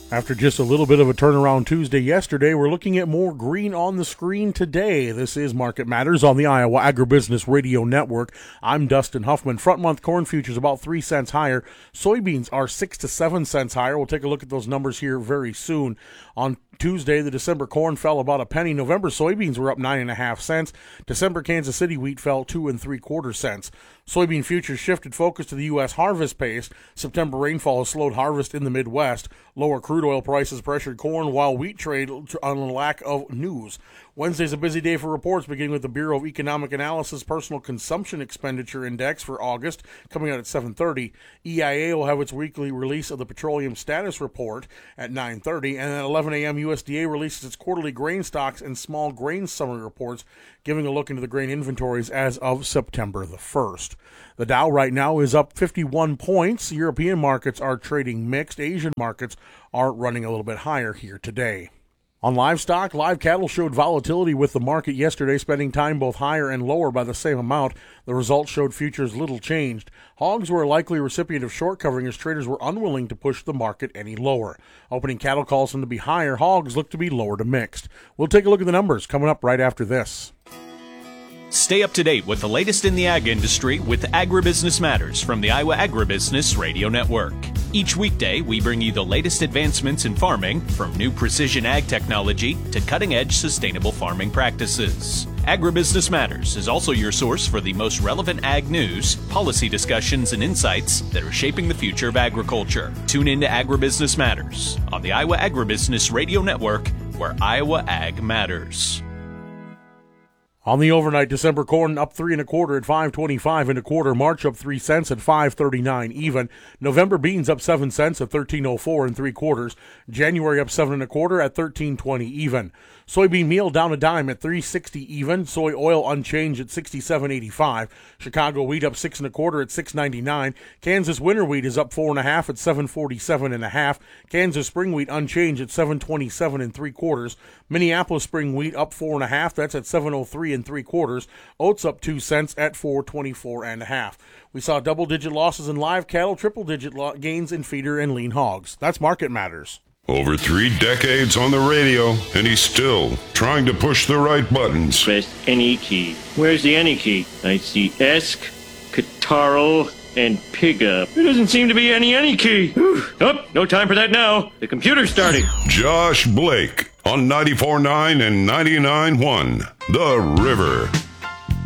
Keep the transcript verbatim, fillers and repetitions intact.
After just a little bit of a turnaround Tuesday yesterday, we're looking at more green on the screen today. This is Market Matters on the Iowa Agribusiness Radio Network. I'm Dustin Huffman. Front month corn futures about three cents higher. Soybeans are six to seven cents higher. We'll take a look at those numbers here very soon. On Tuesday, the December corn fell about a penny. November soybeans were up nine and a half cents. December Kansas City wheat fell two and three quarter cents. Soybean futures shifted focus to the U S harvest pace. September rainfall has slowed harvest in the Midwest. Lower crude oil prices pressured corn, while wheat trade on a lack of news. Wednesday's a busy day for reports, beginning with the Bureau of Economic Analysis Personal Consumption Expenditure Index for August, coming out at seven thirty. E I A will have its weekly release of the Petroleum Status Report at nine thirty, and at eleven a.m. U S D A releases its quarterly grain stocks and small grain summary reports, giving a look into the grain inventories as of September the first. The Dow right now is up fifty-one points. European markets are trading mixed. Asian markets are running a little bit higher here today. On livestock, live cattle showed volatility with the market yesterday, spending time both higher and lower by the same amount. The results showed futures little changed. Hogs were a likely recipient of short covering as traders were unwilling to push the market any lower. Opening cattle calls them to be higher. Hogs look to be lower to mixed. We'll take a look at the numbers coming up right after this. Stay up to date with the latest in the ag industry with Agribusiness Matters from the Iowa Agribusiness Radio Network. Each weekday, we bring you the latest advancements in farming, from new precision ag technology to cutting-edge sustainable farming practices. Agribusiness Matters is also your source for the most relevant ag news, policy discussions, and insights that are shaping the future of agriculture. Tune in to Agribusiness Matters on the Iowa Agribusiness Radio Network, where Iowa Ag matters. On the overnight, December corn up three and a quarter at five twenty-five and a quarter. March up three cents at five thirty-nine even. November beans up seven cents at thirteen oh four and three quarters. January up seven and a quarter at thirteen twenty even. Soybean meal down a dime at three sixty even. Soy oil unchanged at sixty-seven eighty-five. Chicago wheat up six and a quarter at six ninety-nine. Kansas winter wheat is up four and a half at seven forty-seven and a half. Kansas spring wheat unchanged at seven twenty-seven and three quarters. Minneapolis spring wheat up four and a half. That's at seven oh three and three quarters. Oats up two cents at four twenty-four and a half. We saw double-digit losses in live cattle, triple-digit lo- gains in feeder and lean hogs. That's Market Matters. Over three decades on the radio, and he's still trying to push the right buttons. Press any key. Where's the any key? I see Esk, Catarrh, and Pickup. There doesn't seem to be any any key. Whew. Oh, no time for that now. The computer's starting. Josh Blake on ninety-four point nine and ninety-nine point one, The River.